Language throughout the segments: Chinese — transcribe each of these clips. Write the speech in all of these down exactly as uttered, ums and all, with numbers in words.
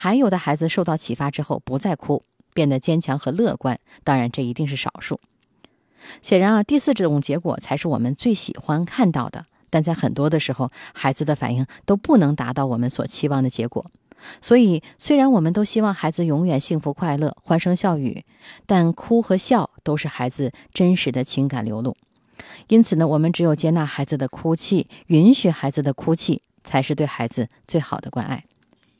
还有的孩子受到启发之后不再哭，变得坚强和乐观，当然这一定是少数。显然啊，第四种结果才是我们最喜欢看到的，但在很多的时候，孩子的反应都不能达到我们所期望的结果。所以虽然我们都希望孩子永远幸福快乐、欢声笑语，但哭和笑都是孩子真实的情感流露。因此呢，我们只有接纳孩子的哭泣，允许孩子的哭泣，才是对孩子最好的关爱。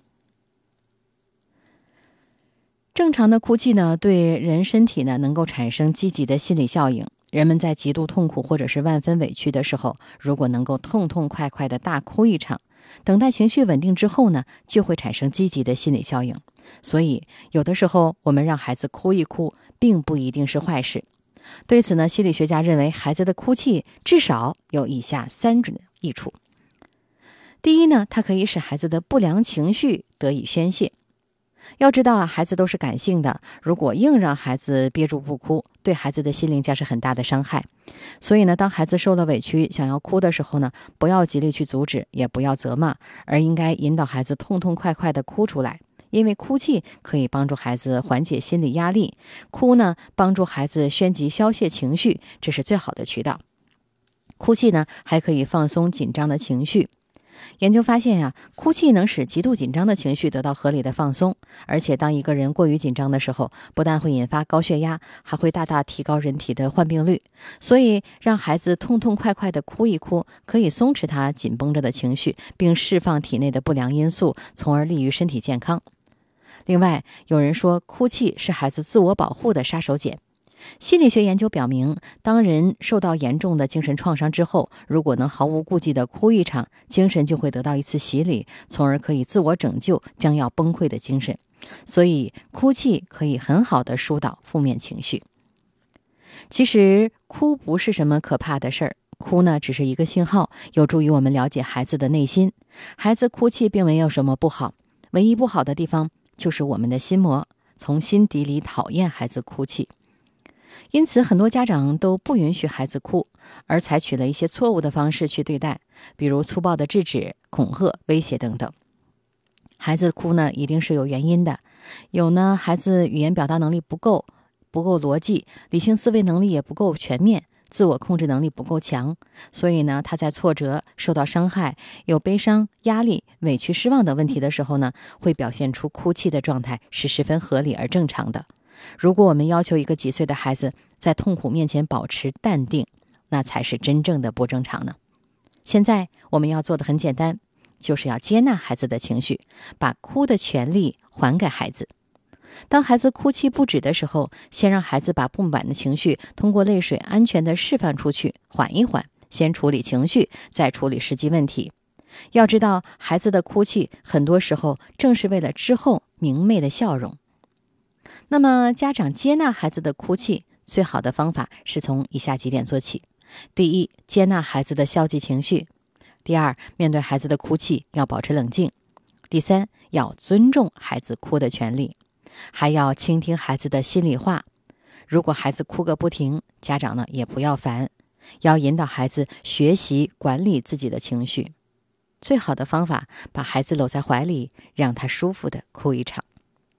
正常的哭泣呢，对人身体呢能够产生积极的心理效应。人们在极度痛苦或者是万分委屈的时候，如果能够痛痛快快的大哭一场，等待情绪稳定之后呢，就会产生积极的心理效应。所以有的时候我们让孩子哭一哭，并不一定是坏事。对此呢，心理学家认为孩子的哭泣至少有以下三种益处。第一呢，它可以使孩子的不良情绪得以宣泄。要知道啊，孩子都是感性的，如果硬让孩子憋住不哭，对孩子的心灵将是很大的伤害。所以呢，当孩子受了委屈想要哭的时候呢，不要极力去阻止，也不要责骂，而应该引导孩子痛痛快快地哭出来。因为哭泣可以帮助孩子缓解心理压力，哭呢帮助孩子宣集消泄情绪，这是最好的渠道。哭泣呢还可以放松紧张的情绪。研究发现呀、啊，哭泣能使极度紧张的情绪得到合理的放松，而且当一个人过于紧张的时候，不但会引发高血压，还会大大提高人体的患病率。所以让孩子痛痛快快地哭一哭，可以松弛他紧绷着的情绪，并释放体内的不良因素，从而利于身体健康。另外，有人说哭泣是孩子自我保护的杀手锏。心理学研究表明，当人受到严重的精神创伤之后，如果能毫无顾忌地哭一场，精神就会得到一次洗礼，从而可以自我拯救将要崩溃的精神。所以哭泣可以很好地疏导负面情绪。其实哭不是什么可怕的事儿，哭呢只是一个信号，有助于我们了解孩子的内心。孩子哭泣并没有什么不好，唯一不好的地方就是我们的心魔从心底里讨厌孩子哭泣。因此很多家长都不允许孩子哭，而采取了一些错误的方式去对待，比如粗暴的制止、恐吓、威胁等等。孩子哭呢一定是有原因的，有呢孩子语言表达能力不够，不够逻辑，理性思维能力也不够全面，自我控制能力不够强，所以呢他在挫折、受到伤害、有悲伤、压力、委屈、失望等问题的时候呢，会表现出哭泣的状态，是十分合理而正常的。如果我们要求一个几岁的孩子在痛苦面前保持淡定，那才是真正的不正常呢。现在我们要做的很简单，就是要接纳孩子的情绪，把哭的权利还给孩子。当孩子哭泣不止的时候，先让孩子把不满的情绪通过泪水安全地释放出去，缓一缓，先处理情绪，再处理实际问题。要知道，孩子的哭泣很多时候正是为了之后明媚的笑容。那么家长接纳孩子的哭泣，最好的方法是从以下几点做起。第一，接纳孩子的消极情绪。第二，面对孩子的哭泣要保持冷静。第三，要尊重孩子哭的权利，还要倾听孩子的心里话。如果孩子哭个不停，家长呢也不要烦，要引导孩子学习管理自己的情绪。最好的方法，把孩子搂在怀里，让他舒服地哭一场。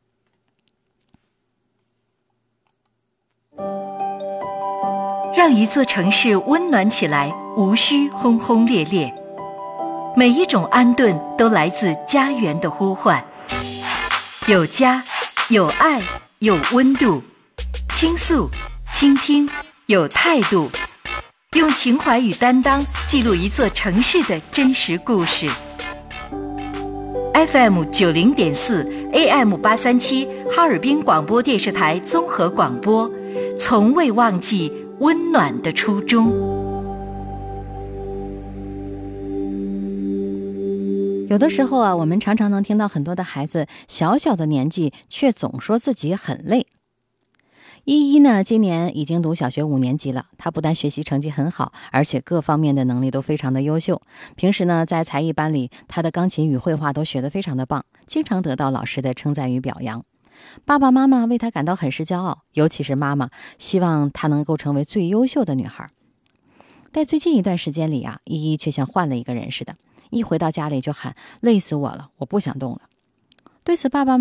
让一座城市温暖起来，无需轰轰烈烈。每一种安顿都来自家园的呼唤。有家，有爱，有温度。倾诉，倾听，有态度。用情怀与担当记录一座城市的真实故事。F M 九零点四 A M 八三七哈尔滨广播电视台综合广播，从未忘记温暖的初衷。 有的时候啊，我们常常能听到很多的孩子小小的年纪却总说自己很累。依依呢，今年已经读小学五年级了，她不但学习成绩很好，而且各方面的能力都非常的优秀。平时呢，在才艺班里，她的钢琴与绘画都学得非常的棒，经常得到老师的称赞与表扬。爸爸妈妈为她感到很是骄傲，尤其是妈妈希望她能够成为最优秀的女孩。在最近一段时间里啊，依依却像换了一个人似的，一回到家里就喊累死我了，我不想动了。 对此，爸爸